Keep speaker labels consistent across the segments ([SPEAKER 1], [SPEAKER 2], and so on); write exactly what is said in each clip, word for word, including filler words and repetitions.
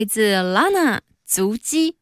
[SPEAKER 1] 来自 Lana 足迹。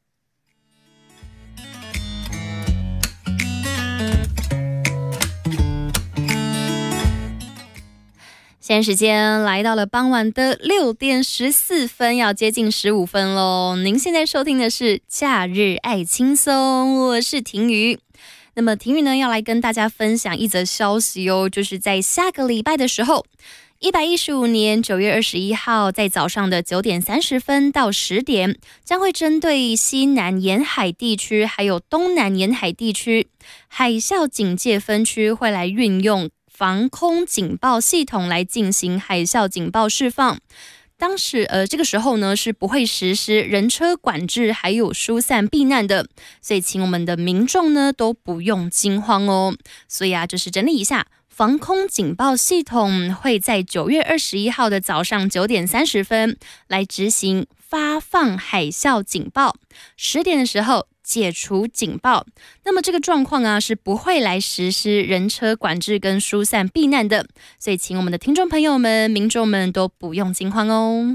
[SPEAKER 1] 现在时间来到了傍晚的六点十四分，要接近十五分喽。您现在收听的是假日爱轻松，我是婷瑜。那么婷瑜呢，要来跟大家分享一则消息哦，就是在下个礼拜的时候，一百一十五年九月二十一号，在早上的九点三十分到十点，将会针对西南沿海地区还有东南沿海地区海啸警戒分区，会来运用防空警报系统来进行海啸警报释放。当时呃，这个时候呢是不会实施人车管制，还有疏散避难的，所以请我们的民众呢都不用惊慌哦。所以啊，就是整理一下，防空警报系统会在九月二十一号的早上九点三十分来执行发放海啸警报，十点的时候解除警报。那么这个状况啊是不会来实施人车管制跟疏散避难的，所以请我们的听众朋友们、民众们都不用惊慌哦。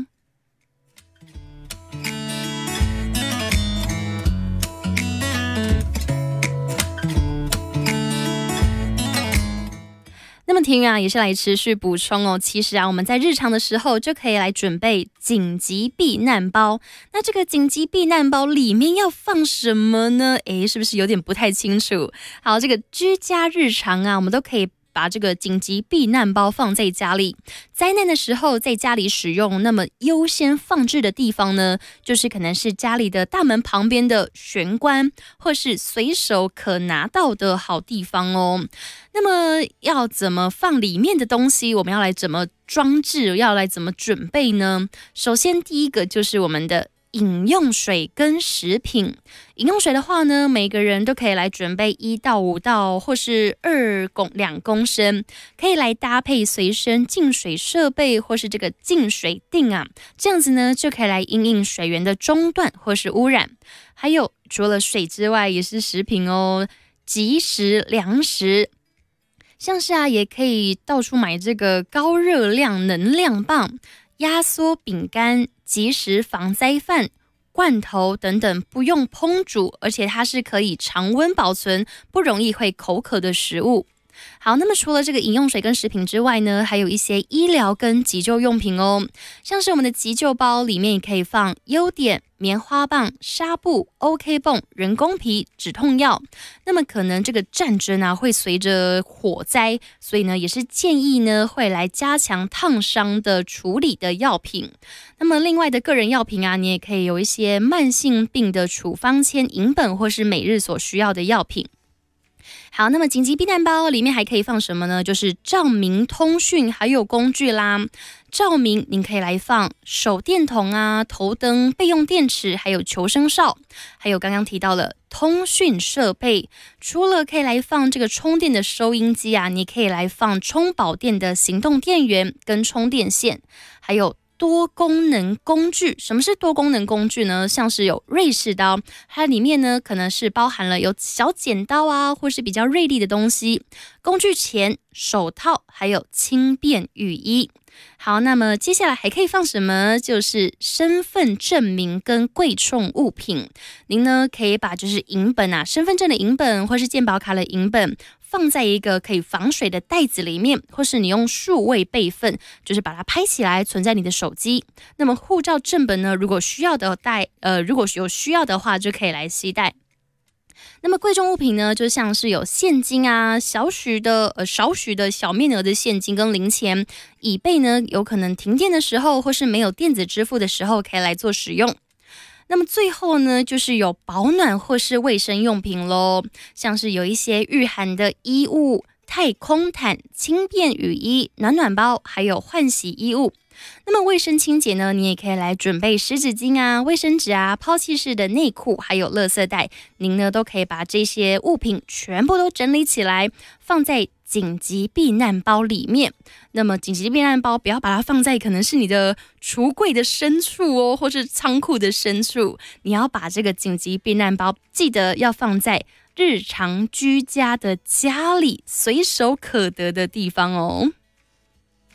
[SPEAKER 1] 那么婷啊也是来持续补充哦，其实啊我们在日常的时候就可以来准备紧急避难包。那这个紧急避难包里面要放什么呢？诶，是不是有点不太清楚？好，这个居家日常啊，我们都可以把这个紧急避难包放在家里，灾难的时候在家里使用。那么优先放置的地方呢，就是可能是家里的大门旁边的玄关，或是随手可拿到的好地方哦。那么要怎么放里面的东西？我们要来怎么装置？要来怎么准备呢？首先第一个就是我们的饮用水跟食品。饮用水的话呢，每个人都可以来准备一到五到或是二公两公升，可以来搭配随身净水设备或是这个净水锭啊，这样子呢就可以来因应水源的中断或是污染。还有除了水之外，也是食品哦，即食粮食。像是啊，也可以到处买这个高热量能量棒、压缩饼干、即食防灾饭、罐头等等，不用烹煮，而且它是可以常温保存，不容易会口渴的食物。好，那么除了这个饮用水跟食品之外呢，还有一些医疗跟急救用品哦，像是我们的急救包里面也可以放优碘、棉花棒、纱布、OK 泵、人工皮、止痛药。那么可能这个战争啊会随着火灾，所以呢也是建议呢会来加强烫伤的处理的药品。那么另外的个人药品啊，你也可以有一些慢性病的处方签、银本或是每日所需要的药品。好，那么紧急避难包里面还可以放什么呢？就是照明、通讯还有工具啦。照明您可以来放手电筒啊、头灯、备用电池，还有求生哨。还有刚刚提到了通讯设备，除了可以来放这个充电的收音机啊，你可以来放充饱电的行动电源跟充电线，还有多功能工具。什么是多功能工具呢？像是有瑞士刀，它里面呢可能是包含了有小剪刀啊，或是比较锐利的东西。工具钳、手套，还有轻便雨衣。好，那么接下来还可以放什么？就是身份证明跟贵重物品。您呢可以把就是银本啊，身份证的银本或是健保卡的银本，放在一个可以防水的袋子里面，或是你用数位备份，就是把它拍起来存在你的手机。那么护照正本呢，如果需要的带，呃，如果有需要的话，就可以来携带。那么贵重物品呢，就像是有现金啊、小许的呃少许的小面额的现金跟零钱，以备呢有可能停电的时候，或是没有电子支付的时候，可以来做使用。那么最后呢，就是有保暖或是卫生用品咯，像是有一些御寒的衣物、太空毯、轻便雨衣、暖暖包，还有换洗衣物。那么卫生清洁呢，你也可以来准备湿纸巾啊、卫生纸啊、抛弃式的内裤，还有垃圾袋。您呢都可以把这些物品全部都整理起来，放在紧急避难包里面。那么紧急避难包不要把它放在可能是你的橱柜的深处哦，或是仓库的深处。你要把这个紧急避难包记得要放在日常居家的家里，随手可得的地方哦。